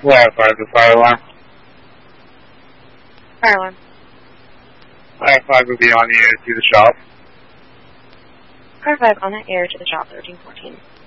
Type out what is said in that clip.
Fire 5, the fire alarm. Fire alarm. Fire 5 will be on the air to the shop. Fire 5 on the air to the shop, 1314.